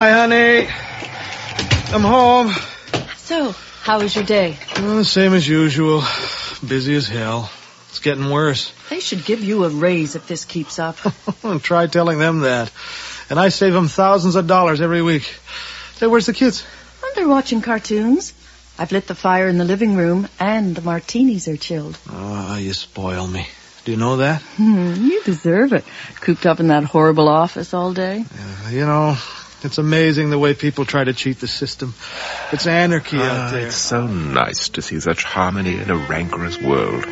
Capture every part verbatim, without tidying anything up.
Hi, honey. I'm home. So, how was your day? Well, same as usual. Busy as hell. It's getting worse. They should give you a raise if this keeps up. Try telling them that. And I save them thousands of dollars every week. Say, where's the kids? Well, they're watching cartoons. I've lit the fire in the living room, and the martinis are chilled. Oh, you spoil me. Do you know that? Hmm, you deserve it. Cooped up in that horrible office all day. Uh, you know, it's amazing the way people try to cheat the system. It's anarchy ah, out there. It's so nice to see such harmony in a rancorous world.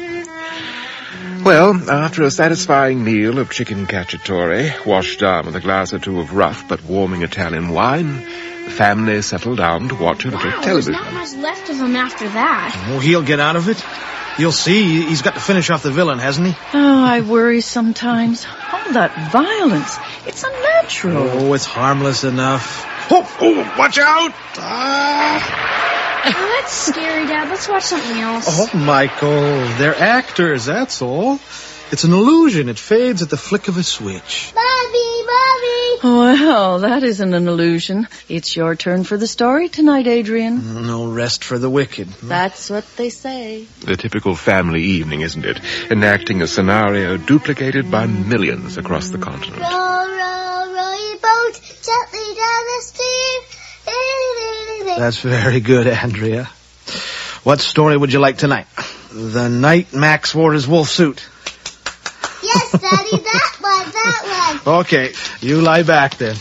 Well, after a satisfying meal of chicken cacciatore, washed down with a glass or two of rough but warming Italian wine, the family settled down to watch a little wow, television. There's not much left of him after that. Oh, he'll get out of it. You'll see. He's got to finish off the villain, hasn't he? Oh, I worry sometimes. All that violence. It's unnatural. Oh, it's harmless enough. Oh, oh, watch out! Ah. Oh, that's scary, Dad. Let's watch something else. Oh, Michael, they're actors, that's all. It's an illusion. It fades at the flick of a switch. Bobby, Bobby! Well, that isn't an illusion. It's your turn for the story tonight, Adrian. No rest for the wicked. That's what they say. The typical family evening, isn't it? Enacting a scenario duplicated by millions across the continent. Row, row, row your boat gently down the stream. That's very good, Andrea. What story would you like tonight? The night Max wore his wolf suit. Yes, Daddy, that one, that one. Okay, you lie back then.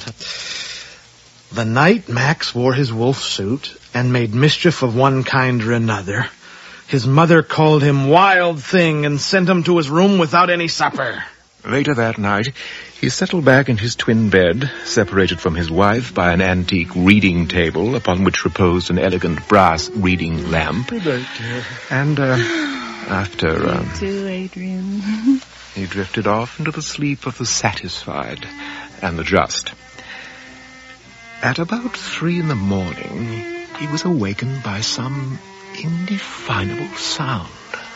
The night Max wore his wolf suit and made mischief of one kind or another, his mother called him Wild Thing and sent him to his room without any supper. Later that night, he settled back in his twin bed, separated from his wife by an antique reading table upon which reposed an elegant brass reading lamp. Good night, dear. And, uh, after, um... Me too, Adrian. he drifted off into the sleep of the satisfied and the just. At about three in the morning, he was awakened by some indefinable sound.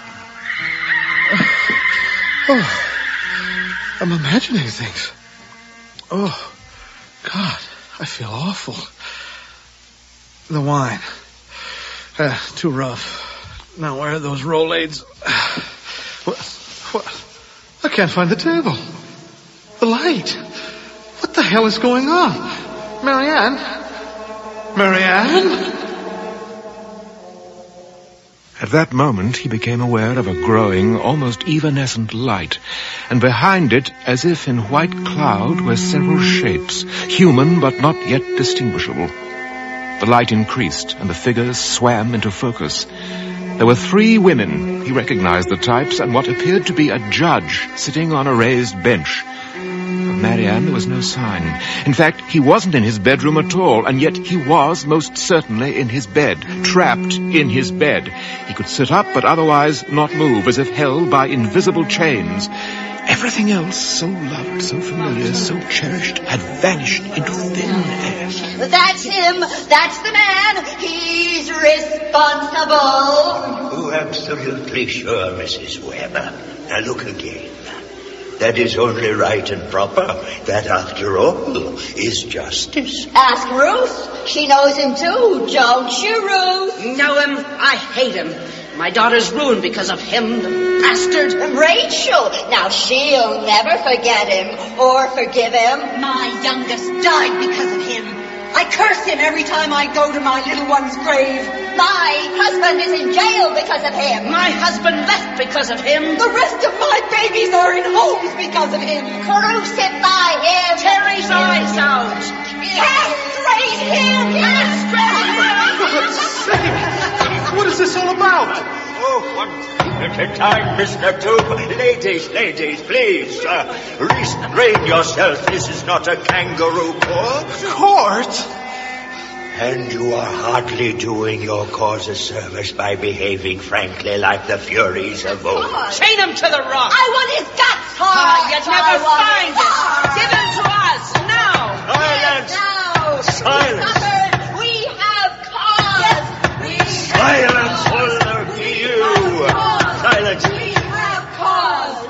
Oh, I'm imagining things. Oh, God, I feel awful. The wine. Uh, too rough. Now, where are those Rolaids? What? What? I can't find the table. The light. What the hell is going on? Marianne? Marianne? At that moment, he became aware of a growing, almost evanescent light, and behind it, as if in white cloud, were several shapes, human but not yet distinguishable. The light increased, and the figures swam into focus. There were three women. He recognized the types, and what appeared to be a judge sitting on a raised bench. Of Marianne, there was no sign. In fact, he wasn't in his bedroom at all, and yet he was most certainly in his bed, trapped in his bed. He could sit up, but otherwise not move, as if held by invisible chains. Everything else, so loved, so familiar, so cherished, had vanished into thin air. That's him. That's the man. He's responsible. Oh, absolutely sure, Missus Weber. Now look again. That is only right and proper. That, after all, is justice. Ask Ruth. She knows him too, don't you, Ruth? Know him? I hate him. My daughter's ruined because of him, the bastard. Rachel. Now, she'll never forget him or forgive him. My youngest died because of him. I curse him every time I go to my little one's grave. My husband is in jail because of him. My husband left because of him. The rest of my babies are in homes because of him. Crucify him. Tear his eyes out. Castrate him. Castrate. What is this all about? Oh, one thing at a time, Mister Tube. Ladies, ladies, please, uh, restrain yourself. This is not a kangaroo court. Court? And you are hardly doing your cause a service by behaving frankly like the furies of old. Chain him to the rock. I want his guts. Ah, you'd never find it. Give him to us, now. Silence. Now. Silence. Suffered. We have cause. We Silence, Holder, to you. Silence. We have cause.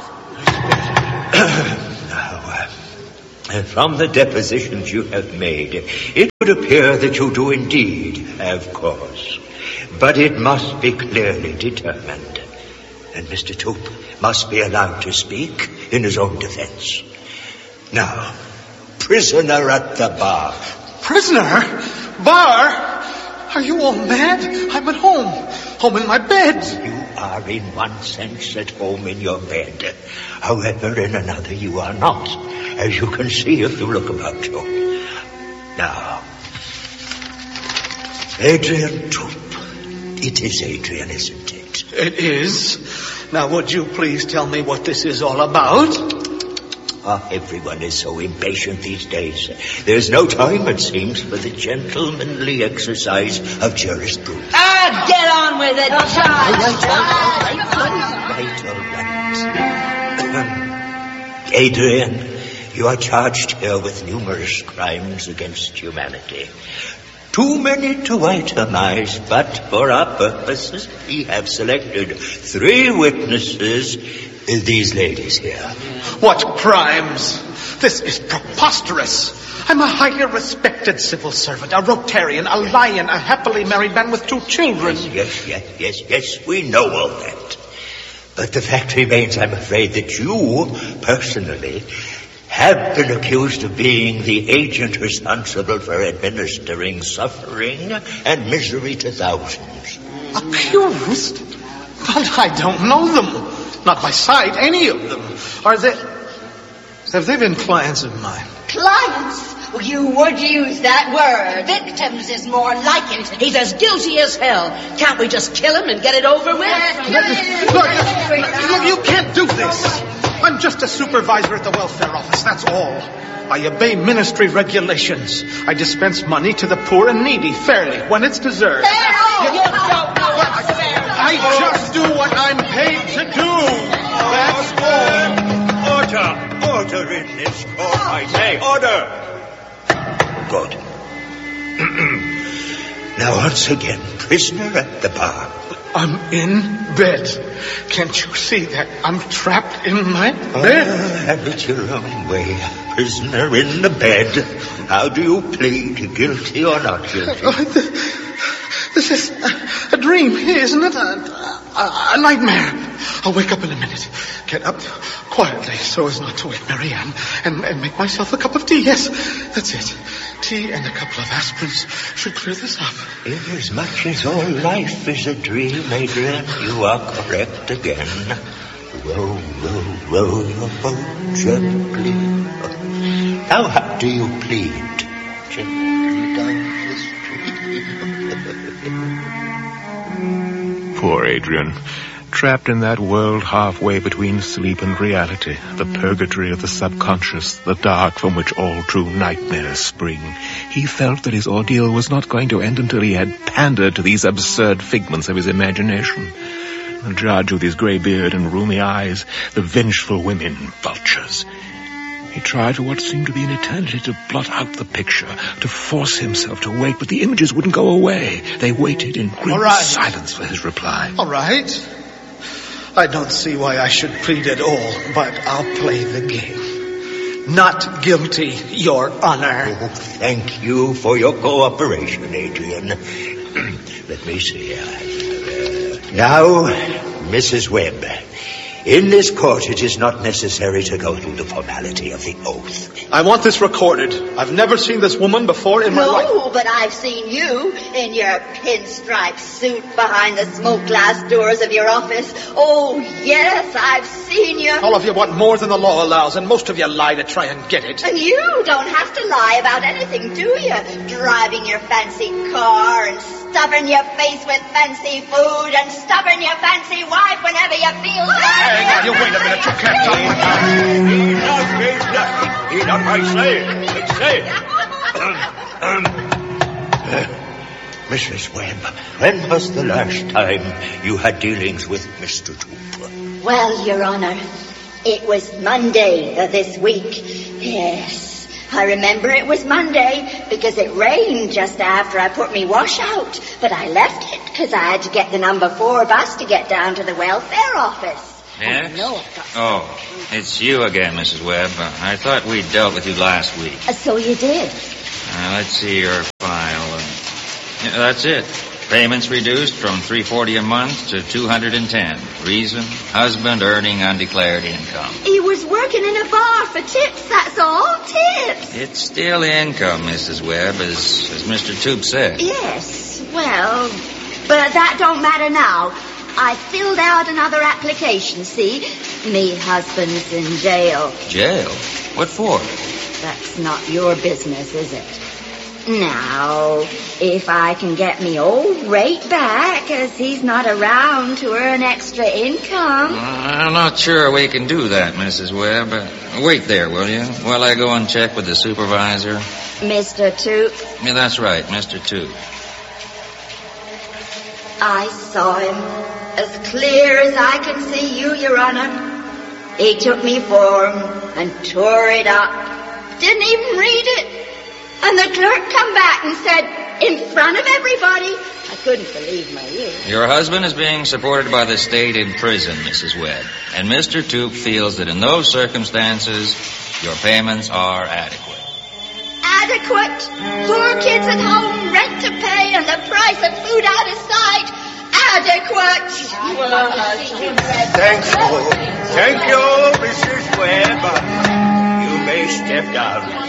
Now, uh, from the depositions you have made, it It would appear that you do indeed have cause, but it must be clearly determined, and Mister Toop must be allowed to speak in his own defense. Now, prisoner at the bar. Prisoner? Bar? Are you all mad? I'm at home. Home in my bed. You are in one sense at home in your bed. However, in another you are not, as you can see if you look about you. Now, Adrian Toop. It is Adrian, isn't it? It is. Now, would you please tell me what this is all about? Ah, everyone is so impatient these days. There's no time, it seems, for the gentlemanly exercise of jurisprudence. Ah, get on with it, Right, all right. Adrian, you are charged here with numerous crimes against humanity. Too many to itemize, but for our purposes, we have selected three witnesses, these ladies here. What crimes? This is preposterous. I'm a highly respected civil servant, a Rotarian, a lion, a happily married man with two children. Yes, yes, yes, yes, we know all that. But the fact remains, I'm afraid, that you, personally, have been accused of being the agent responsible for administering suffering and misery to thousands. Accused? But I don't know them. Not by sight, any of them. Are they... Have they been clients of mine? Clients? Well, you would use that word. Victims is more like it. He's as guilty as hell. Can't we just kill him and get it over with? Look, look, look, you can't do this. I'm just a supervisor at the welfare office, that's all. I obey ministry regulations. I dispense money to the poor and needy fairly, when it's deserved. You don't know what's fair. I just do what I'm paid to do. That's all. Order! Order in this court, I say. Order! Good. Now, once again, prisoner at the bar. I'm in bed. Can't you see that? I'm trapped in my bed. Oh, have it your own way. Prisoner in the bed. How do you plead, guilty or not guilty? Oh, this is a, a dream, isn't it? A, a, a nightmare. I'll wake up in a minute. Get up quietly so as not to wake Marianne and, and make myself a cup of tea. Yes, that's it. Tea and a couple of aspirins should clear this up. Inasmuch as all life is a dream, Adrian, you are correct again. Row, row, row your boat gently. Now, how do you plead? Gently down the street. Poor Adrian. Trapped in that world halfway between sleep and reality, the purgatory of the subconscious, the dark from which all true nightmares spring, he felt that his ordeal was not going to end until he had pandered to these absurd figments of his imagination. The judge with his grey beard and rheumy eyes, the vengeful women, vultures. He tried for what seemed to be an eternity to blot out the picture, to force himself to wait, but the images wouldn't go away. They waited in grim right. silence for his reply. All right. I don't see why I should plead at all, but I'll play the game. Not guilty, Your Honor. Oh, thank you for your cooperation, Adrian. Let me see. Uh, now, Missus Webb, in this court it is not necessary to go through the formality of the oath. I want this recorded. I've never seen this woman before in my life. No, but I've seen you in your pinstripe suit behind the smoke glass doors of your office. Oh, yes, I've seen you. All of you want more than the law allows, and most of you lie to try and get it. And you don't have to lie about anything, do you? Driving your fancy car and stuffing your face with fancy food and stuffing your fancy wife whenever you feel like Hang on, you wait a minute. You can't talk like that. He not I say. I say. Missus Webb, when was the last time you had dealings with Mister Toop? Well, Your Honor, it was Monday of this week. Yes, I remember it was Monday because it rained just after I put me wash out. But I left it because I had to get the number four bus to get down to the welfare office. Yes? Oh, no, I've got... Oh, it's you again, Missus Webb. Uh, I thought we dealt with you last week. Uh, so you did. Uh, let's see your file. Uh, yeah, that's it. Payments reduced from three hundred forty dollars a month to two hundred ten dollars. Reason, husband earning undeclared income. He was working in a bar for tips, that's all. Tips. It's still income, Missus Webb, as, as Mister Toop said. Yes, well, but that don't matter now. I filled out another application, see? Me husband's in jail. Jail? What for? That's not your business, is it? Now, if I can get me old rate back, as he's not around to earn extra income. Uh, I'm not sure we can do that, Missus Webb. Uh, wait there, will you, while I go and check with the supervisor? Mister Toop? Yeah, that's right, Mister Toop. I saw him as clear as I can see you, Your Honor. He took me form and tore it up. Didn't even read it. And the clerk come back and said, in front of everybody, I couldn't believe my ears. Your husband is being supported by the state in prison, Missus Webb. And Mister Toop feels that in those circumstances, your payments are adequate. Adequate? Four kids at home, rent to pay, and the price of food out of sight. Adequate. Thank you. Thank you, Missus Webb. You may step down.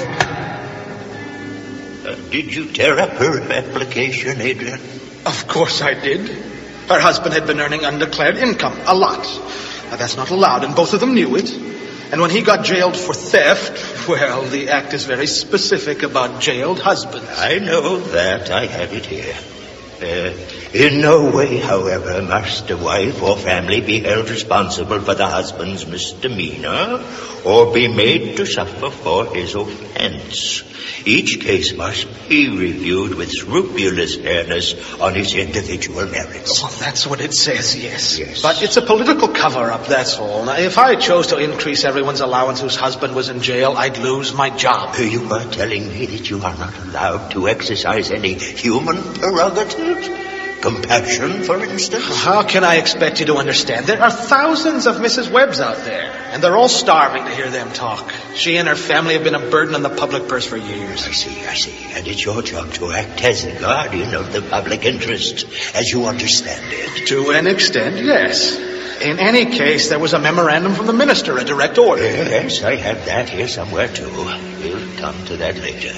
Uh, did you tear up her application, Adrian? Of course I did. Her husband had been earning undeclared income, a lot. Now, that's not allowed, and both of them knew it. And when he got jailed for theft, well, the act is very specific about jailed husbands. I know that. I have it here. Uh, in no way, however, must the wife or family be held responsible for the husband's misdemeanor or be made to suffer for his offense. Each case must be reviewed with scrupulous fairness on its individual merits. Oh, that's what it says, yes. Yes. But it's a political cover-up, that's all. Now, if I chose to increase everyone's allowance whose husband was in jail, I'd lose my job. You are telling me that you are not allowed to exercise any human prerogatives? Compassion, for instance? How can I expect you to understand? There are thousands of Missus Webbs out there, and they're all starving to hear them talk. She and her family have been a burden on the public purse for years. I see, I see. And it's your job to act as a guardian of the public interest, as you understand it. To an extent, yes. In any case, there was a memorandum from the minister, a direct order. Yes, I have that here somewhere, too. We'll come to that later.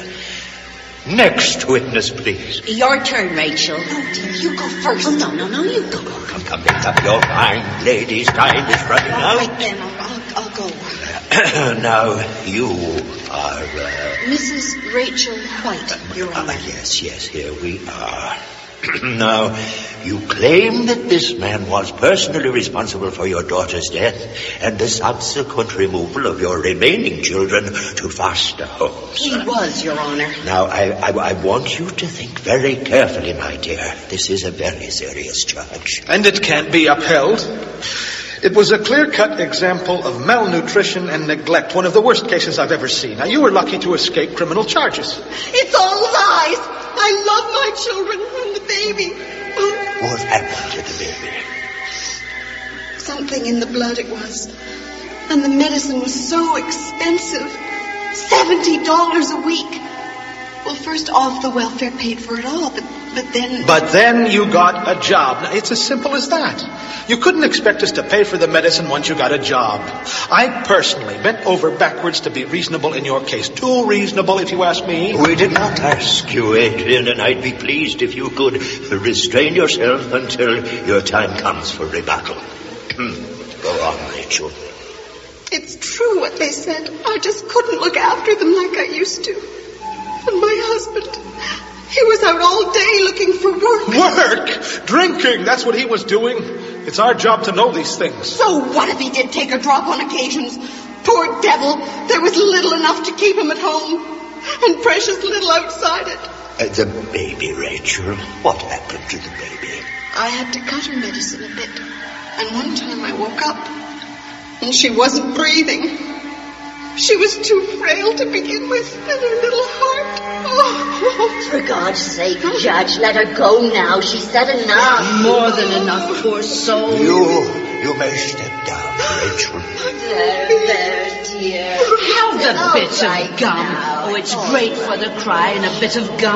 Next witness, please. Your turn, Rachel. No, dear, you go first. Oh, no, no, no, you go. Come, come, make up your mind, ladies. Time is running All out. right, then, I'll, I'll, I'll go. Now, you are... Uh, Missus Rachel White, Your Honor. uh, yes, yes, here we are. Now, you claim that this man was personally responsible for your daughter's death and the subsequent removal of your remaining children to foster homes. He was, Your Honor. Now, I, I, I want you to think very carefully, my dear. This is a very serious charge. And it can't be upheld. It was a clear-cut example of malnutrition and neglect, one of the worst cases I've ever seen. Now, you were lucky to escape criminal charges. It's all lies. I love my children and the baby. What happened to the baby? Something in the blood it was. And the medicine was so expensive. Seventy dollars a week. Well, first off, the welfare paid for it all, but, but then... But then you got a job. Now, it's as simple as that. You couldn't expect us to pay for the medicine once you got a job. I personally bent over backwards to be reasonable in your case. Too reasonable, if you ask me. We did not ask you, Adrian, and I'd be pleased if you could restrain yourself until your time comes for rebuttal. Go on, Rachel. It's true what they said. I just couldn't look after them like I used to. And my husband, he was out all day looking for work. Work? Drinking, that's what he was doing. It's our job to know these things. So what if he did take a drop on occasions? Poor devil, there was little enough to keep him at home, and precious little outside it. Uh, the baby, Rachel. What happened to the baby? I had to cut her medicine a bit, and one time I woke up, and she wasn't breathing. She was too frail to begin with, and her little heart. Oh. For God's sake, Judge, let her go now. She's said enough. More than enough, poor soul. You, you may step down, Rachel. There, there, dear. Have the All bits right of gum. now. Oh, it's great for the cry and a bit of gum.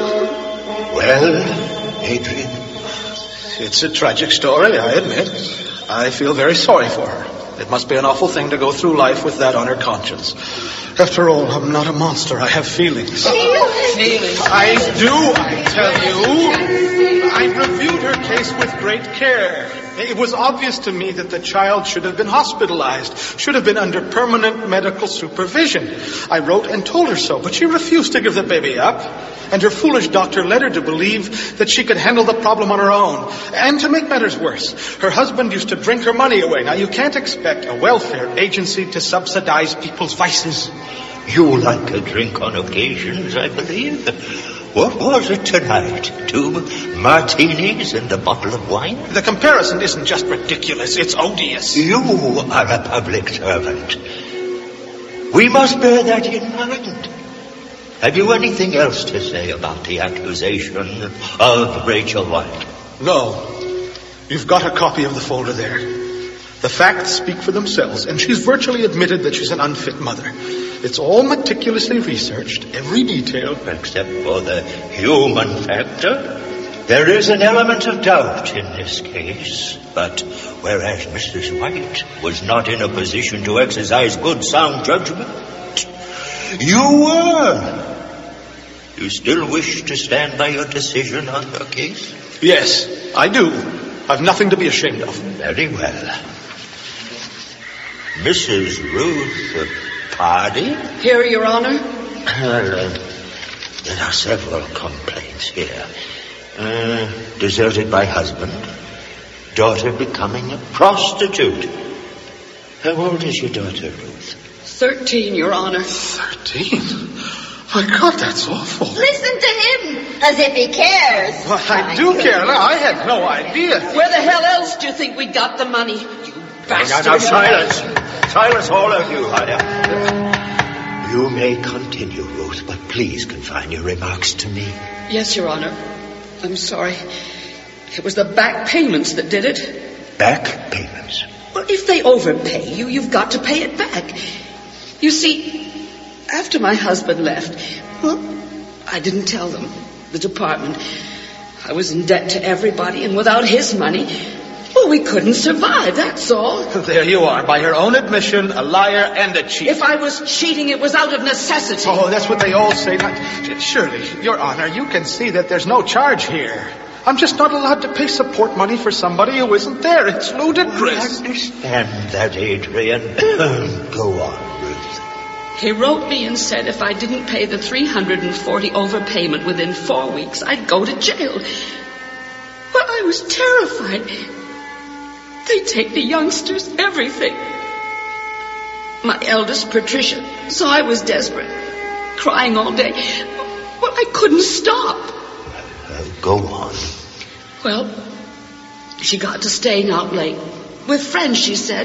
Well, Adrian? It's a tragic story, I admit. I feel very sorry for her. It must be an awful thing to go through life with that on her conscience. After all, I'm not a monster. I have feelings. Feelings? I do, I tell you. I reviewed her case with great care. It was obvious to me that the child should have been hospitalized, should have been under permanent medical supervision. I wrote and told her so, but she refused to give the baby up. And her foolish doctor led her to believe that she could handle the problem on her own. And to make matters worse, her husband used to drink her money away. Now, you can't expect a welfare agency to subsidize people's vices. You like a drink on occasions, I believe. What was it tonight? Two martinis and a bottle of wine? The comparison isn't just ridiculous, it's odious. You are a public servant. We must bear that in mind. Have you anything else to say about the accusation of Rachel White? No. You've got a copy of the folder there. The facts speak for themselves, and she's virtually admitted that she's an unfit mother. It's all meticulously researched, every detail. Except for the human factor. There is an element of doubt in this case, but whereas Missus White was not in a position to exercise good sound judgment, you were. You still wish to stand by your decision on her case? Yes, I do. I've nothing to be ashamed of. Very well. Missus Ruth Pardee? Here, Your Honor. Well, uh, there are several complaints here. Uh, deserted by husband. Daughter becoming a prostitute. How old is your daughter, Ruth? Thirteen, Your Honor. Thirteen? My God, that's awful. Listen to him, as if he cares. Well, I do care. No, I had no idea. Where the hell else do you think we got the money? You bastard. Now, now, silence. Silence, all of you. You may continue, Ruth, but please confine your remarks to me. Yes, Your Honor. I'm sorry. It was the back payments that did it. Back payments? Well, if they overpay you, you've got to pay it back. You see, after my husband left, well, I didn't tell them, the department. I was in debt to everybody, and without his money, well, we couldn't survive, that's all. There you are, by your own admission, a liar and a cheat. If I was cheating, it was out of necessity. Oh, that's what they all say. Not, surely, Your Honor, you can see that there's no charge here. I'm just not allowed to pay support money for somebody who isn't there. It's ludicrous. I understand that, Adrian. Go on, Ruth. He wrote me and said if I didn't pay the three hundred forty overpayment within four weeks, I'd go to jail. Well, I was terrified. They take the youngsters everything. My eldest, Patricia, so I was desperate, crying all day. Well, I couldn't stop. Uh, go on. Well, she got to staying out late. With friends, she said.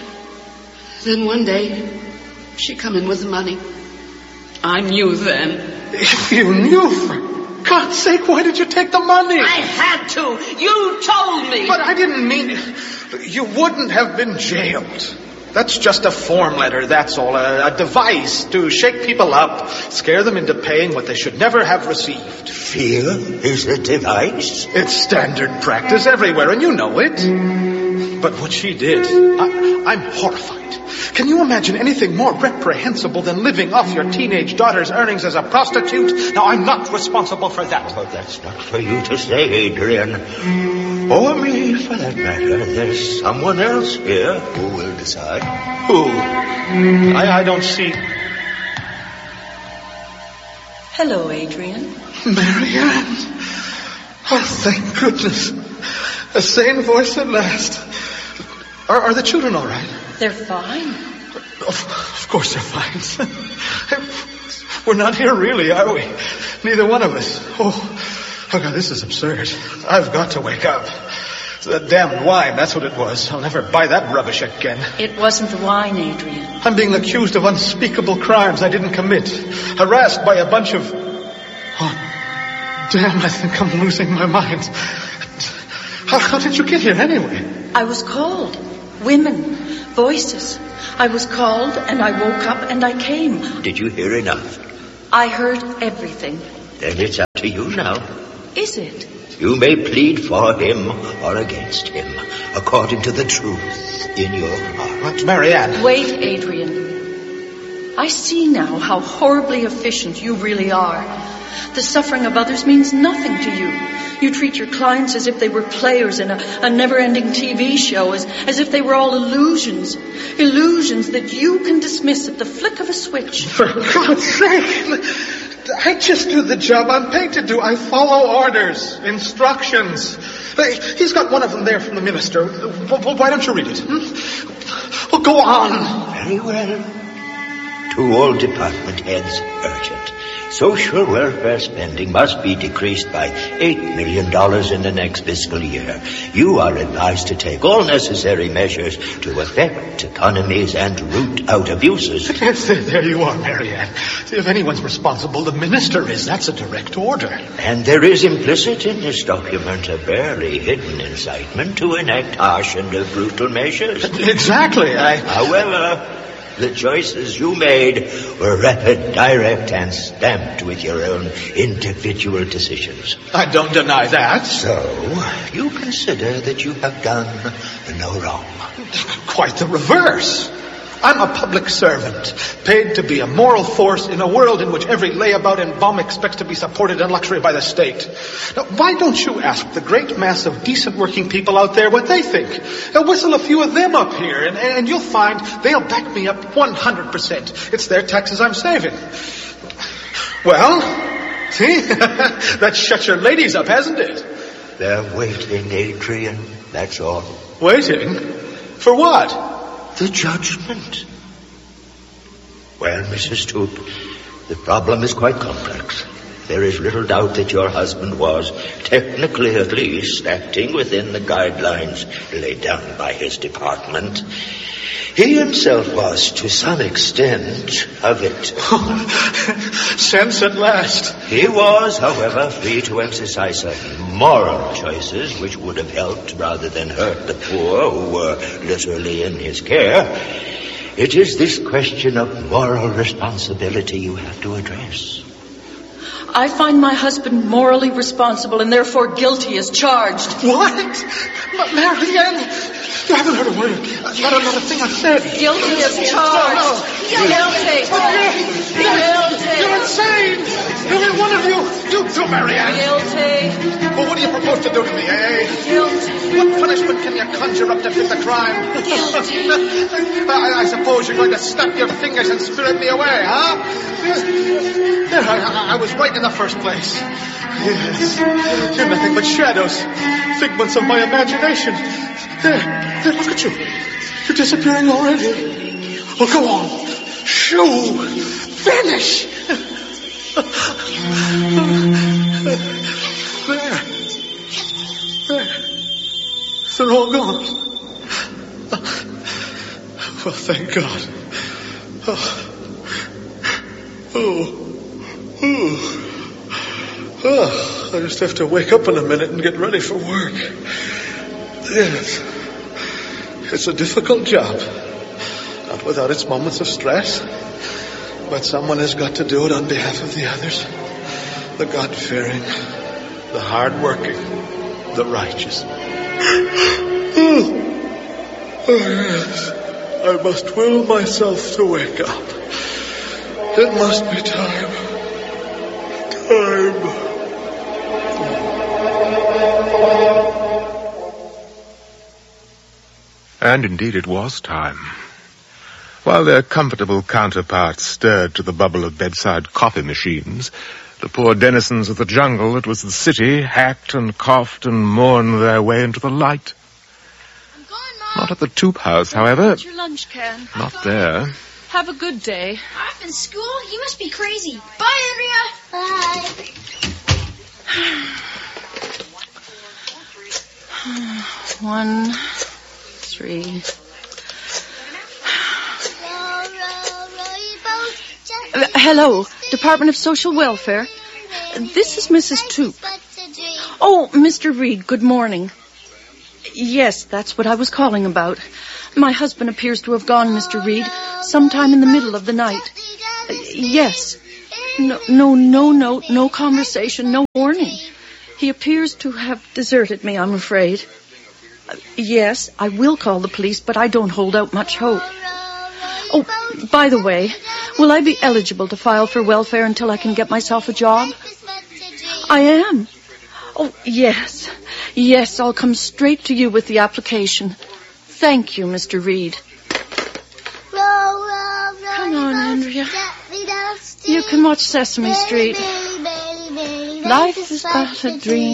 Then one day, she come in with the money. I knew then. If you knew, for God's sake, why did you take the money? I had to. You told me. But I didn't mean... You wouldn't have been jailed. That's just a form letter, that's all. A, a device to shake people up, scare them into paying what they should never have received. Fear is a device? It's standard practice everywhere, and you know it. But what she did, I, I'm horrified. Can you imagine anything more reprehensible than living off your teenage daughter's earnings as a prostitute? Now, I'm not responsible for that. Oh, that's not for you to say, Adrian. Or me, for that matter. There's someone else here who will decide. Who? I, I don't see... Hello, Adrian. Marianne. Oh, thank goodness. A sane voice at last. Are, are the children all right? They're fine. Of, of course they're fine. We're not here really, are we? Neither one of us. Oh, oh God, this is absurd. I've got to wake up. That damned wine, that's what it was. I'll never buy that rubbish again. It wasn't the wine, Adrian. I'm being accused of unspeakable crimes I didn't commit. Harassed by a bunch of... Oh, damn, I think I'm losing my mind. How, how did you get here anyway? I was called. Women. Voices. I was called and I woke up and I came. Did you hear enough? I heard everything. Then it's up to you now. Is it? You may plead for him or against him, according to the truth in your heart. But Marianne... Wait, Adrian. I see now how horribly efficient you really are. The suffering of others means nothing to you. You treat your clients as if they were players in a, a never-ending T V show, as, as if they were all illusions. Illusions that you can dismiss at the flick of a switch. For God's sake, I just do the job I'm paid to do. I follow orders, instructions. He's got one of them there from the minister. Why don't you read it? Hmm? Well, go on. Very well. To all department heads, urgent. Social welfare spending must be decreased by eight million dollars in the next fiscal year. You are advised to take all necessary measures to effect economies and root out abuses. There you are, Marianne. See, if anyone's responsible, the minister is. That's a direct order. And there is implicit in this document a barely hidden incitement to enact harsh and brutal measures. Exactly. I... However... the choices you made were rapid, direct, and stamped with your own individual decisions. I don't deny that. So, you consider that you have done no wrong? Quite the reverse. I'm a public servant, paid to be a moral force in a world in which every layabout and bum expects to be supported in luxury by the state. Now, why don't you ask the great mass of decent working people out there what they think? Now, whistle a few of them up here, and, and you'll find they'll back me up one hundred percent. It's their taxes I'm saving. Well, see? That shuts your ladies up, hasn't it? They're waiting, Adrian, that's all. Waiting? For what? The judgment. Well, Missus Toop, the problem is quite complex. There is little doubt that your husband was, technically at least, acting within the guidelines laid down by his department. He himself was, to some extent, a victim. Sense at last. He was, however, free to exercise certain moral choices which would have helped rather than hurt the poor who were literally in his care. It is this question of moral responsibility you have to address. I find my husband morally responsible and therefore guilty as charged. What? Ma- Marianne, you haven't heard a word. Not another thing I've said. Guilty as charged. No, no. Guilty. Guilty. You're insane. Every one of you. You too, Marianne. Guilty. Well, what do you propose to do to me, eh? Guilty. What punishment can you conjure up to fit the crime? Guilty. I, I suppose you're going to snap your fingers and spirit me away, huh? There, I, I was right in the first place. Yes, you're nothing but shadows, figments of my imagination. There, there, look at you. You're disappearing already. Well, go on. Shoo! Vanish! There. There. They're all gone. Well, thank God. Oh. Oh. Oh. Oh, I just have to wake up in a minute and get ready for work. Yes. It's a difficult job. Not without its moments of stress. But someone has got to do it on behalf of the others. The God-fearing, the hard-working, the righteous. Oh. Oh, yes. I must will myself to wake up. It must be time. Time. And indeed it was time. While their comfortable counterparts stirred to the bubble of bedside coffee machines, the poor denizens of the jungle that was the city hacked and coughed and mourned their way into the light. I'm going, Mom. Not at the Toop house, however. What's your lunch can? Not there. Have a good day. Off in school? You must be crazy. Bye, Andrea. Bye. One, three. Uh, hello, Department of Social Welfare. This is Missus Toop. Oh, Mister Reed, good morning. Yes, that's what I was calling about. My husband appears to have gone, Mister Reed, sometime in the middle of the night. Uh, yes. No, no, no note, no conversation, no warning. He appears to have deserted me, I'm afraid. Uh, yes, I will call the police, but I don't hold out much hope. Oh, by the way, will I be eligible to file for welfare until I can get myself a job? I am. Oh, yes. Yes, I'll come straight to you with the application. Thank you, Mister Reed. Come on, Andrea. You can watch Sesame Street. Life is but a dream.